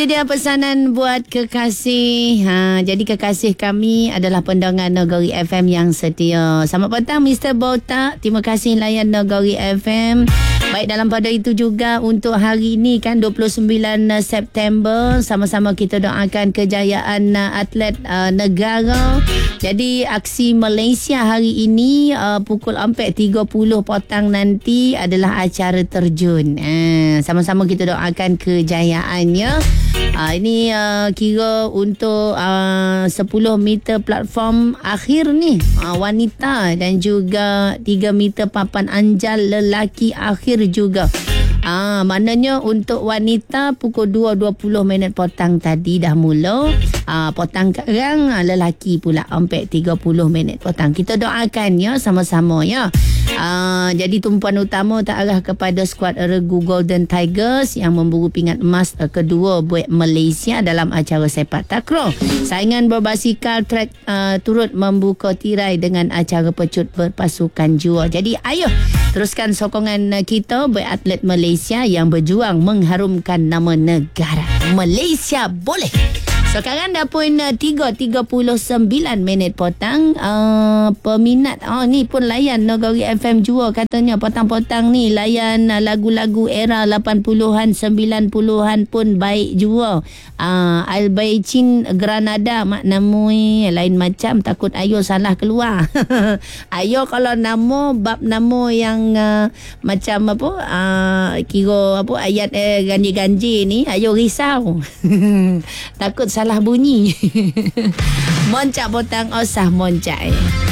Itu dia pesanan buat kekasih. Jadi kekasih kami adalah pendengar Negeri FM yang setia. Selamat petang Mr. Botak. Terima kasih layan Negeri FM. Baik, dalam pada itu juga untuk hari ini kan 29 September, sama-sama kita doakan kejayaan atlet negara. Jadi aksi Malaysia hari ini pukul 4.30 petang nanti adalah acara terjun. Sama-sama kita doakan kejayaannya. Ini kira untuk 10 meter platform akhir ni wanita dan juga 3 meter papan anjal lelaki akhir juga. Maknanya untuk wanita pukul 2.20 petang tadi dah mula. Petang sekarang lelaki pula 4.30 petang. Kita doakan ya sama-sama ya. Jadi tumpuan utama terarah kepada skuad regu Golden Tigers yang memburu pingat emas kedua buat Malaysia dalam acara sepak takraw. Saingan berbasikal track turut membuka tirai dengan acara pecut berpasukan jua. Jadi ayo teruskan sokongan kita buat atlet Malaysia yang berjuang mengharumkan nama negara. Malaysia boleh. Sekarang dah pun 3.39 petang. Peminat ni pun layan Negeri FM jua katanya. Petang-petang ni layan lagu-lagu era 80-an 90-an pun baik jua. Albaicin Granada mak nama lain macam, takut ayo salah keluar. Ayo kalau nama bab nama yang macam apa kira apa ayat ganji-ganji ni ayo risau. Takut salah bunyi. Moncak potang osah moncak.